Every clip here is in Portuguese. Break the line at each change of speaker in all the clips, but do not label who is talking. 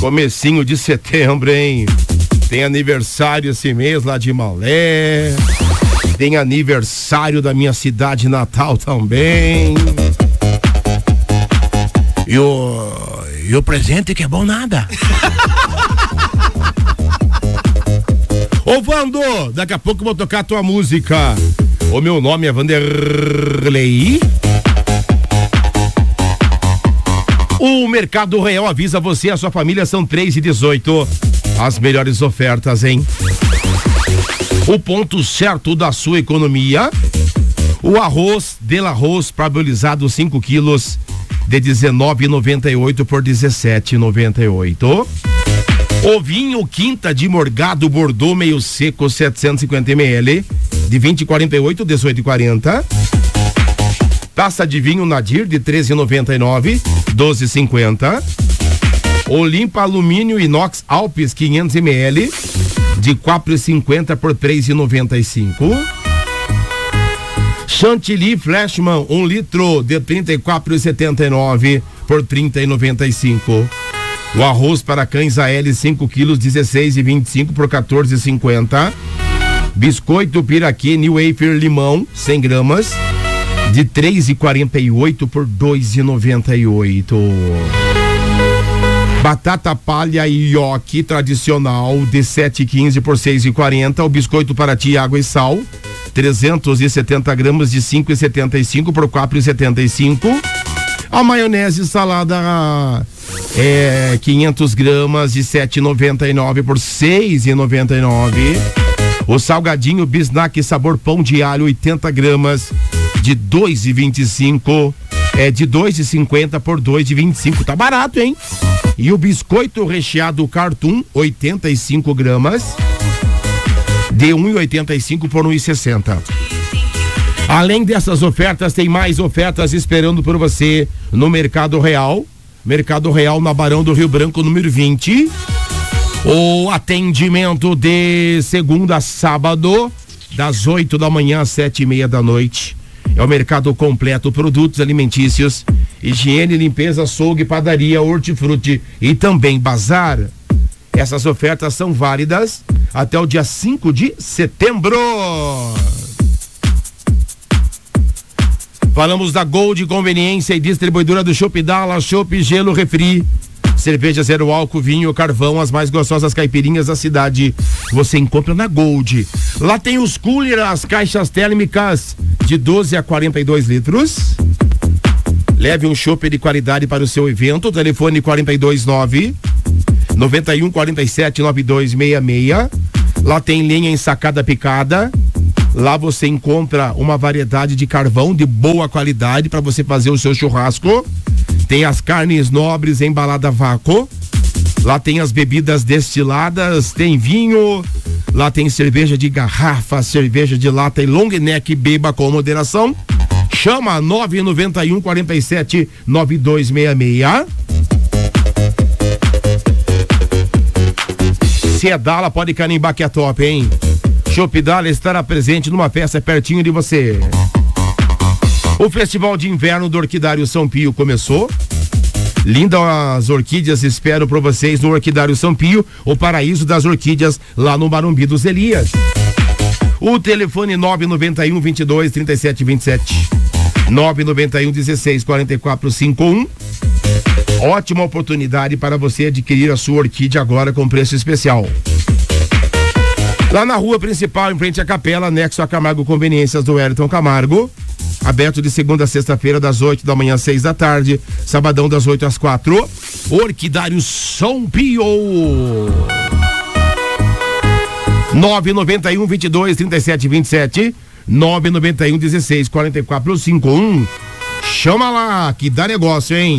Comecinho de setembro, hein? Tem aniversário esse mês lá de Malé. Tem aniversário da minha cidade natal também. E o presente que é bom nada. Ô Vando, daqui a pouco eu vou tocar a tua música. O meu nome é Vanderlei. O Mercado Real avisa você e a sua família, são 3h18. As melhores ofertas, hein? O ponto certo da sua economia. O arroz Delarroz parbolizado 5 quilos de R$19,98 por R$17,98. O vinho Quinta de Morgado Bordeaux meio seco 750 ml de 20,48 18,40. Taça de vinho Nadir de 13,99 12,50. O limpa alumínio inox Alpes 500 ml de 4,50 por 3,95. Chantilly Flashman 1 litro de 34,79 por 30,95. O arroz para cães AL 5 quilos 16,25 por 14,50. Biscoito Piraquê New Wafer Limão 100 gramas de 3,48 por 2,98. Batata palha ioki tradicional de 7,15 por 6,40. O biscoito para ti água e sal 370 gramas de 5,75 por 4,75. A maionese salada 500 gramas de 7,99 por 6,99. O salgadinho Bisnack sabor pão de alho 80 gramas de 2,25 de 2,50 por 2,25. Tá barato, hein? E o biscoito recheado Cartoon 85 gramas de 1,85 por 1,60. Além dessas ofertas, tem mais ofertas esperando por você no Mercado Real. Mercado Real na Barão do Rio Branco, número 20. O atendimento de segunda a sábado, das 8 da manhã às 7:30 da noite. É o mercado completo, produtos alimentícios, higiene, limpeza, açougue, padaria, hortifruti e também bazar. Essas ofertas são válidas até o dia 5 de setembro. Falamos da Gold Conveniência e Distribuidora do Chopp Dallas, Chopp, Gelo, Refri, cerveja zero álcool, vinho, carvão, as mais gostosas caipirinhas da cidade. Você encontra na Gold. Lá tem os cooler, as caixas térmicas de 12 a 42 litros. Leve um chopp de qualidade para o seu evento. Telefone 429 91 47 9266. Lá tem lenha ensacada picada. Lá você encontra uma variedade de carvão de boa qualidade para você fazer o seu churrasco. Tem as carnes nobres embalada a vácuo. Lá tem as bebidas destiladas, tem vinho. Lá tem cerveja de garrafa, cerveja de lata e long neck, beba com moderação. Chama 991 47 9266. Se é Dala, pode carimbar que é top, hein? Chopp Dala estará presente numa festa pertinho de você. O Festival de Inverno do Orquidário São Pio começou. Lindas orquídeas esperam por vocês no Orquidário São Pio, o paraíso das orquídeas, lá no Marumbi dos Elias. O telefone 991 22 37 27. 991 16 44 51. Ótima oportunidade para você adquirir a sua orquídea agora com preço especial. Lá na rua principal, em frente à capela, anexo a Camargo Conveniências do Wellington Camargo. Aberto de segunda a sexta-feira, das 8 da manhã às 6 da tarde. Sabadão, das 8 às 4. Orquidário São Pio. 991 22 37 27. 991 16 44 51. Chama lá, que dá negócio, hein?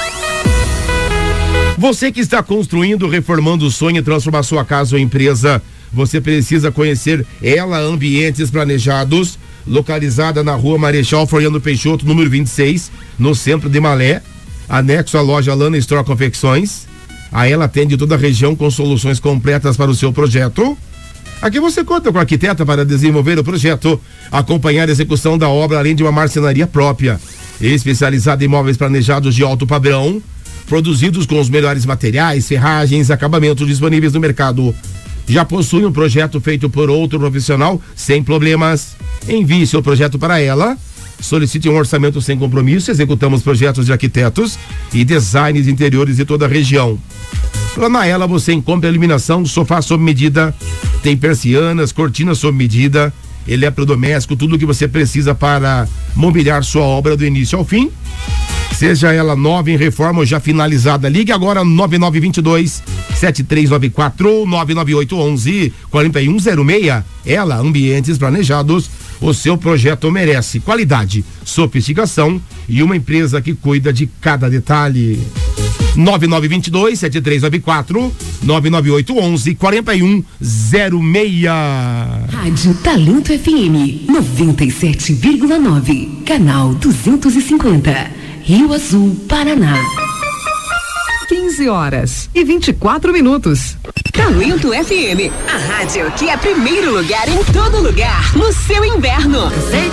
Você que está construindo, reformando o sonho e transformar sua casa ou empresa, você precisa conhecer Ela Ambientes Planejados, localizada na rua Marechal Floriano Peixoto, número 26, no centro de Malé, anexo à loja Lana Store Confecções. A Ela atende toda a região com soluções completas para o seu projeto. Aqui você conta com a arquiteta para desenvolver o projeto, acompanhar a execução da obra, além de uma marcenaria própria, especializada em móveis planejados de alto padrão, produzidos com os melhores materiais, ferragens, acabamentos disponíveis no mercado. Já possui um projeto feito por outro profissional sem problemas? Envie seu projeto para ela. Solicite um orçamento sem compromisso. Executamos projetos de arquitetos e designs interiores de toda a região. Lá na Ela você encontra iluminação, sofá sob medida, tem persianas, cortinas sob medida, eletrodoméstico, tudo o que você precisa para mobiliar sua obra do início ao fim. Seja ela nova, em reforma ou já finalizada, ligue agora 9922-7394 99811-4106. Ela, ambientes planejados, o seu projeto merece qualidade, sofisticação e uma empresa que cuida de cada detalhe. 9922-7394 99811-4106.
Rádio Talento FM 97,9, canal 250, Rio Azul, Paraná.
15h24.
Talento FM, a rádio que é primeiro lugar em todo lugar, no seu inverno.